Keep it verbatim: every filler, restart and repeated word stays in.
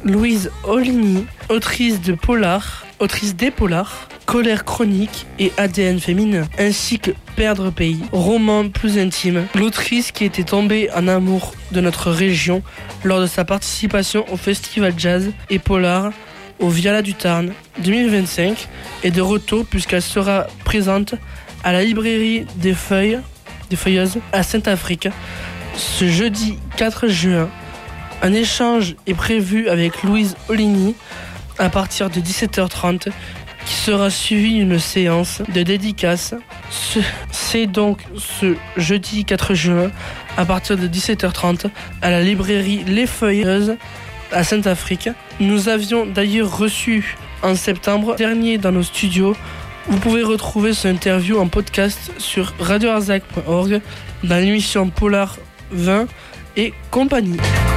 Louise Oligny, autrice de Polar, autrice des Polars, Colère chronique et A D N féminin, ainsi que Perdre pays, roman plus intime. L'autrice qui était tombée en amour de notre région lors de sa participation au festival jazz et polar au Viala du Tarn deux mille vingt-cinq est de retour puisqu'elle sera présente à la librairie des Feuilles, des Feuilleuses à Saint-Afrique ce jeudi quatre juin. Un échange est prévu avec Louise Oligny à partir de dix-sept heures trente qui sera suivi d'une séance de dédicace. C'est donc ce jeudi quatre juin à partir de dix-sept heures trente à la librairie Les Feuilleuses à Saint-Afrique. Nous avions d'ailleurs reçu en septembre dernier dans nos studios. Vous pouvez retrouver cette interview en podcast sur radio arzac point org dans l'émission Polar vingt et compagnie.